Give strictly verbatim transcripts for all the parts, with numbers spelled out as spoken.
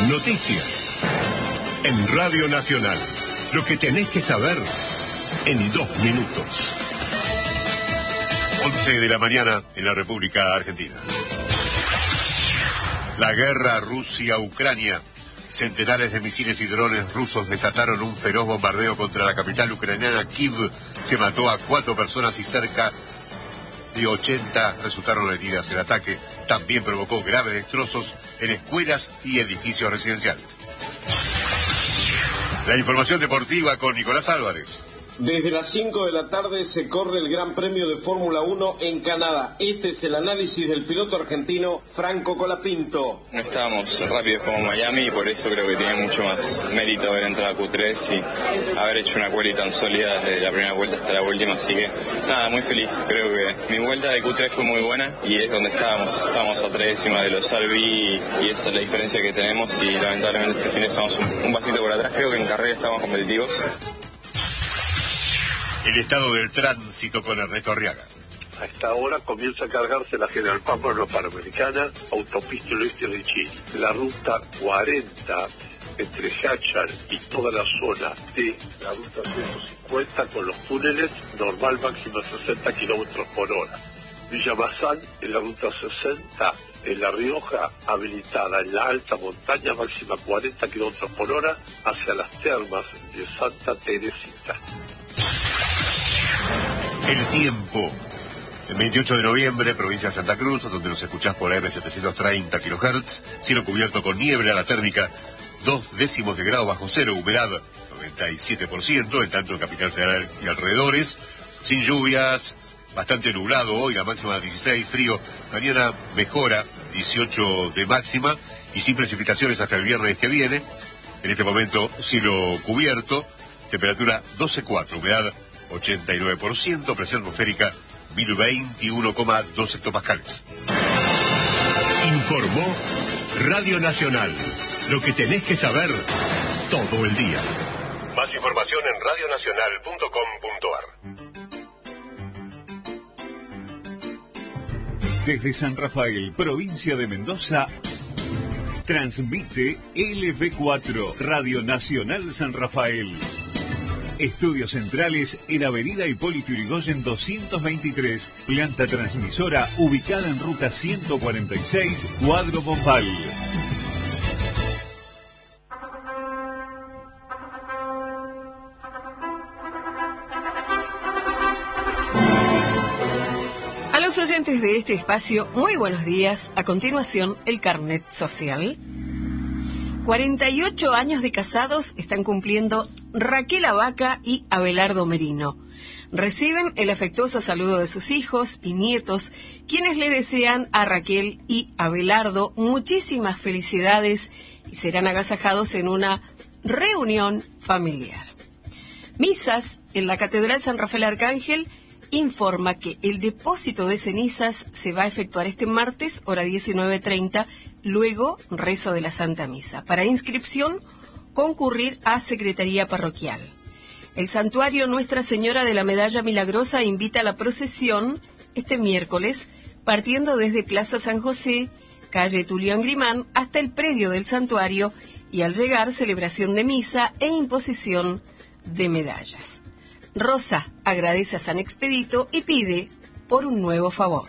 Noticias en Radio Nacional. Lo que tenés que saber en dos minutos. once de la mañana en la República Argentina. La guerra Rusia-Ucrania. Centenares de misiles y drones rusos desataron un feroz bombardeo contra la capital ucraniana, Kiev, que mató a cuatro personas y cerca de ochenta resultaron heridas. El ataque también provocó graves destrozos en escuelas y edificios residenciales. La información deportiva con Nicolás Álvarez. Desde las cinco de la tarde se corre el Gran Premio de Fórmula uno en Canadá. Este es el análisis del piloto argentino Franco Colapinto. No estábamos rápidos como Miami y por eso creo que tiene mucho más mérito haber entrado a Q tres y haber hecho una quali tan sólida desde la primera vuelta hasta la última. Así que nada, muy feliz. Creo que mi vuelta de Q tres fue muy buena y es donde estábamos. Estábamos a tres décimas de los Albi y, y esa es la diferencia que tenemos y lamentablemente este fin estamos un, un pasito por atrás. Creo que en carrera estamos competitivos. El estado del tránsito con Ernesto Arriaga. A esta hora comienza a cargarse la General Pablo Panamericana, autopista del oeste de Chile. La ruta cuarenta entre Hachal y toda la zona de la ruta ciento cincuenta con los túneles, normal máxima sesenta kilómetros por hora. Villa Mazán en la ruta sesenta, en La Rioja, habilitada en la alta montaña, máxima cuarenta kilómetros por hora, hacia las termas de Santa Teresita. El tiempo. El veintiocho de noviembre, provincia de Santa Cruz, donde nos escuchás por A M setecientos treinta kilohertz, cielo cubierto con niebla, la térmica dos décimos de grado bajo cero, humedad noventa y siete por ciento, en tanto en Capital Federal y alrededores, sin lluvias, bastante nublado hoy, la máxima dieciséis, frío, mañana mejora, dieciocho de máxima, y sin precipitaciones hasta el viernes que viene. En este momento, cielo cubierto, temperatura doce coma cuatro, humedad ochenta y nueve por ciento, presión atmosférica mil veintiuno coma dos hectopascales. Informó Radio Nacional. Lo que tenés que saber todo el día. Más información en radio nacional punto com punto ar. Desde San Rafael, provincia de Mendoza, transmite L V cuatro, Radio Nacional San Rafael. Estudios centrales en Avenida Hipólito Yrigoyen doscientos veintitrés, planta transmisora ubicada en ruta ciento cuarenta y seis, Cuadro Bombal. A los oyentes de este espacio, muy buenos días. A continuación, el carnet social. cuarenta y ocho años de casados están cumpliendo Raquel Abaca y Abelardo Merino. Reciben el afectuoso saludo de sus hijos y nietos, quienes le desean a Raquel y Abelardo muchísimas felicidades y serán agasajados en una reunión familiar. Misas en la Catedral San Rafael Arcángel informa que el depósito de cenizas se va a efectuar este martes, hora diecinueve treinta, luego rezo de la Santa Misa. Para inscripción, concurrir a Secretaría Parroquial. El santuario Nuestra Señora de la Medalla Milagrosa invita a la procesión este miércoles, partiendo desde Plaza San José, calle Tulio Angrimán, hasta el predio del santuario, y al llegar, celebración de misa e imposición de medallas. Rosa agradece a San Expedito y pide por un nuevo favor.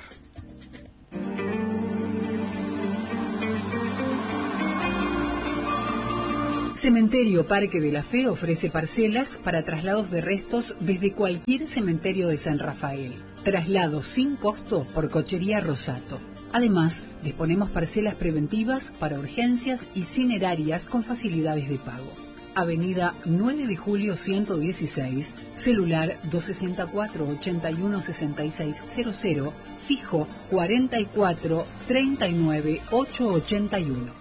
Cementerio Parque de la Fe ofrece parcelas para traslados de restos desde cualquier cementerio de San Rafael. Traslados sin costo por Cochería Rosato. Además, disponemos parcelas preventivas para urgencias y cinerarias con facilidades de pago. Avenida nueve de julio ciento dieciséis, celular dos sesenta y cuatro, ochenta y uno, sesenta y seis cero cero, fijo cuarenta y cuatro, treinta y nueve, ochocientos ochenta y uno.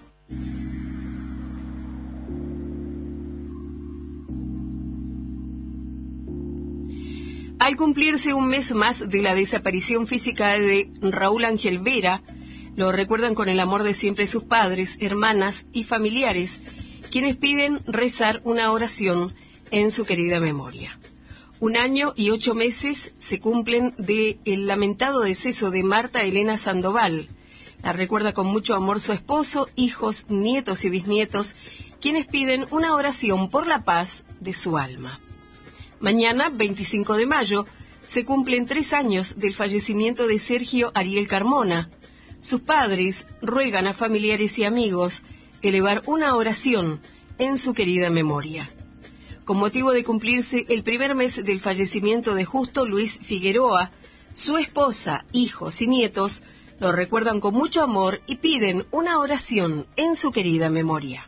Al cumplirse un mes más de la desaparición física de Raúl Ángel Vera, lo recuerdan con el amor de siempre sus padres, hermanas y familiares, quienes piden rezar una oración en su querida memoria. Un año y ocho meses se cumplen del lamentado deceso de Marta Elena Sandoval, La recuerda con mucho amor su esposo, hijos, nietos y bisnietos, quienes piden una oración por la paz de su alma. Mañana, veinticinco de mayo, se cumplen tres años del fallecimiento de Sergio Ariel Carmona. Sus padres ruegan a familiares y amigos elevar una oración en su querida memoria. Con motivo de cumplirse el primer mes del fallecimiento de Justo Luis Figueroa, su esposa, hijos y nietos lo recuerdan con mucho amor y piden una oración en su querida memoria.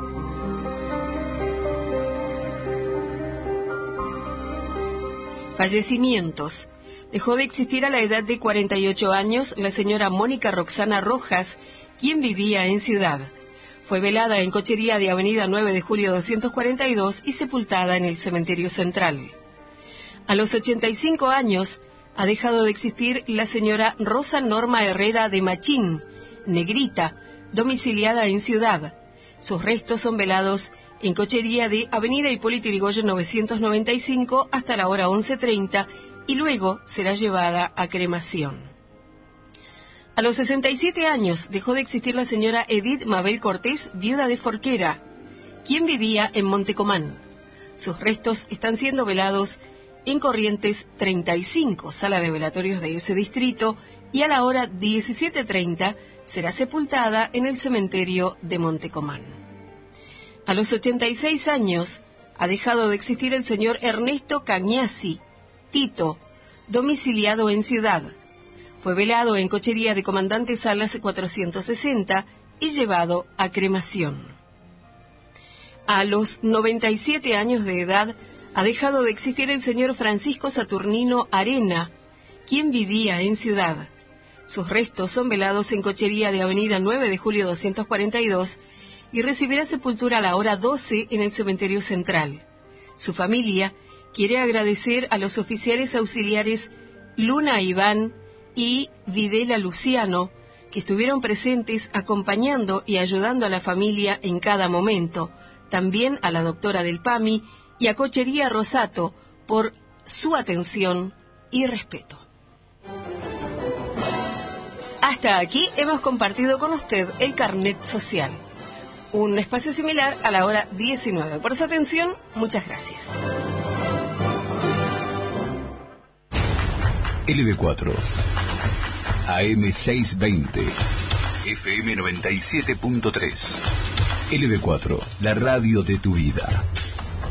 Fallecimientos. Dejó de existir a la edad de cuarenta y ocho años la señora Mónica Roxana Rojas, quien vivía en Ciudad. Fue velada en cochería de Avenida nueve de julio doscientos cuarenta y dos y sepultada en el Cementerio Central. A los ochenta y cinco años ha dejado de existir la señora Rosa Norma Herrera de Machín, Negrita, domiciliada en Ciudad. Sus restos son velados en cochería de Avenida Hipólito Yrigoyen novecientos noventa y cinco hasta la hora once treinta y luego será llevada a cremación. A los sesenta y siete años dejó de existir la señora Edith Mabel Cortés, viuda de Forquera, quien vivía en Montecomán. Sus restos están siendo velados en Corrientes treinta y cinco, sala de velatorios de ese distrito, y a la hora diecisiete treinta será sepultada en el cementerio de Montecomán. A los ochenta y seis años ha dejado de existir el señor Ernesto Cañasi, Tito, domiciliado en Ciudad. Fue velado en cochería de Comandante Salas cuatrocientos sesenta y llevado a cremación. A los noventa y siete años de edad ha dejado de existir el señor Francisco Saturnino Arena, quien vivía en Ciudad. Sus restos son velados en cochería de Avenida nueve de julio doscientos cuarenta y dos y recibirá sepultura a la hora doce en el Cementerio Central. Su familia quiere agradecer a los oficiales auxiliares Luna Iván y Videla Luciano, que estuvieron presentes acompañando y ayudando a la familia en cada momento, también a la doctora del PAMI y a Cochería Rosato por su atención y respeto. Hasta aquí hemos compartido con usted el Carnet Social, un espacio similar a la hora diecinueve. Por su atención, muchas gracias. L B cuatro, A M seiscientos veinte, F M noventa y siete punto tres. L B cuatro, la radio de tu vida.